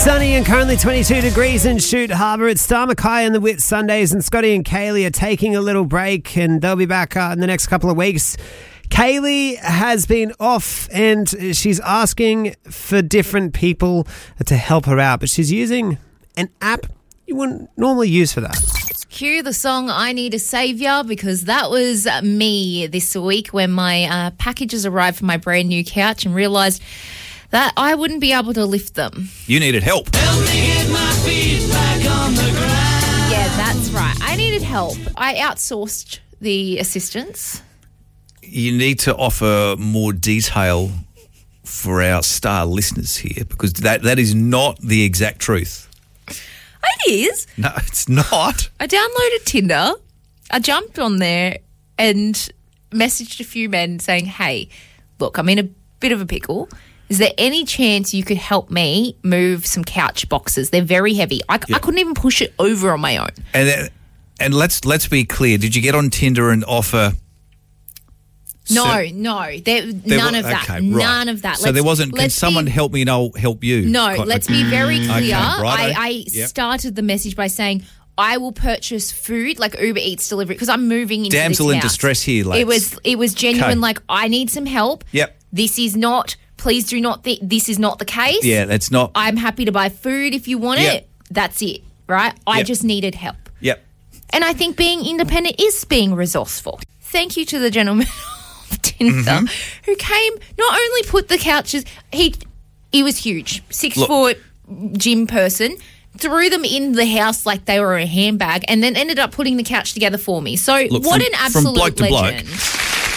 Sunny and currently 22 degrees in Shute Harbour. It's Star Mackay and the Whit Sundays, and Scotty and Kaylee are taking a little break and they'll be back in the next couple of weeks. Kaylee has been off and she's asking for different people to help her out, but she's using an app you wouldn't normally use for that. Cue the song I Need a Saviour, because that was me this week when my packages arrived for my brand new couch and realised that I wouldn't be able to lift them. You needed help. Help me get my feet back on the ground. Yeah, that's right. I needed help. I outsourced the assistance. You need to offer more detail for our star listeners here, because that is not the exact truth. It is. No, it's not. I downloaded Tinder. I jumped on there and messaged a few men saying, hey, look, I'm in a bit of a pickle. Is there any chance you could help me move some couch boxes? They're very heavy. I couldn't even push it over on my own. And let's be clear. Did you get on Tinder and offer? No. None of that. Okay, right. None of that. So there wasn't, can someone help me and I'll help you? No, let's be very clear. Okay, right. I started the message by saying, I will purchase food, like Uber Eats delivery, because I'm moving into Damsel this in house. distress here, lads. It was genuine, Okay. like, I need some help. Yep. This is not, please do not think, this is not the case. Yeah, that's not. I'm happy to buy food if you want Yep. it. That's it, right? I Yep. just needed help. Yep. And I think being independent is being resourceful. Thank you to the gentleman of Tinder who came, not only put the couches, he was huge, 6 foot gym person, threw them in the house like they were a handbag, and then ended up putting the couch together for me. So an absolute from bloke to legend. bloke.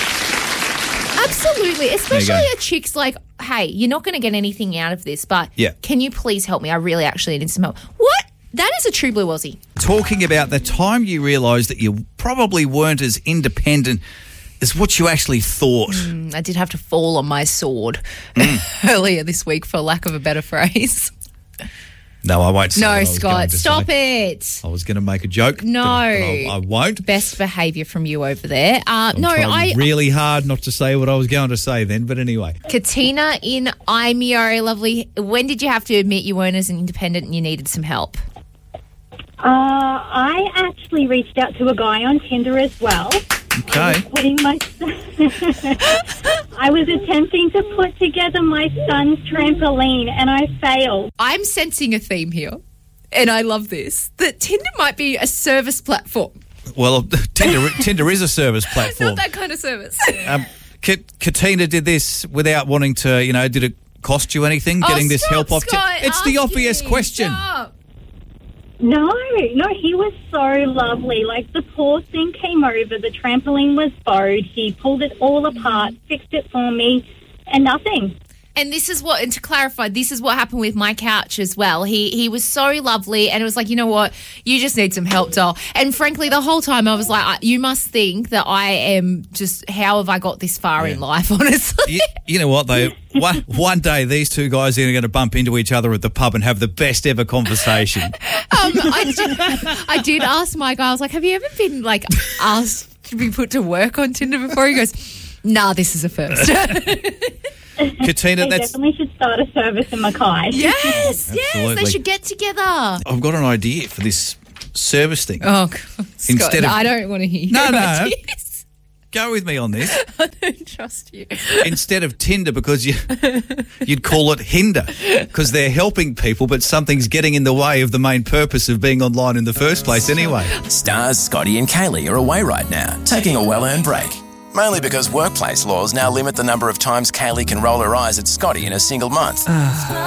Absolutely. Especially go. a chick's like, hey, you're not going to get anything out of this, but Yeah. can you please help me? I really actually need some help. What? That is a true blue Aussie. Talking about the time you realised that you probably weren't as independent as what you actually thought. I did have to fall on my sword earlier this week, for lack of a better phrase. No, I won't say what I No, was going Scott, to stop say. it. I was going to make a joke. No. but I won't. Best behaviour from you over there. I'm trying really hard not to say what I was going to say then, but anyway. Katina in Imeo, lovely. When did you have to admit you weren't as independent and you needed some help? I actually reached out to a guy on Tinder as well. Okay. I was attempting to put together my son's trampoline and I failed. I'm sensing a theme here, and I love this, that Tinder might be a service platform. Well, Tinder is a service platform. Not that kind of service. Katina did this without wanting to, did it cost you anything getting this help off? Scott, It's the obvious question. Stop. No, he was so lovely. Like, the poor thing came over, the trampoline was bowed, he pulled it all apart, fixed it for me, and nothing. And this is what, and to clarify, this is what happened with my couch as well. He was so lovely, and it was like, you know what, you just need some help, doll. And frankly, the whole time I was like, you must think that I am just, how have I got this far in life, honestly? You know what, though? One day these two guys are going to bump into each other at the pub and have the best ever conversation. I did ask my guy, I was like, have you ever been, like, asked to be put to work on Tinder before? He goes, nah, this is a first. Katina, They definitely should start a service in Mackay. Yes, Absolutely. they should get together. I've got an idea for this service thing. Oh, God, Scott, Instead of- I don't want to hear No. ideas. Go with me on this. I don't trust you. Instead of Tinder, because you'd call it Hinder, because they're helping people, but something's getting in the way of the main purpose of being online in the first place anyway. Stars Scotty and Kaylee are away right now, taking a well-earned break. Mainly because workplace laws now limit the number of times Kaylee can roll her eyes at Scotty in a single month.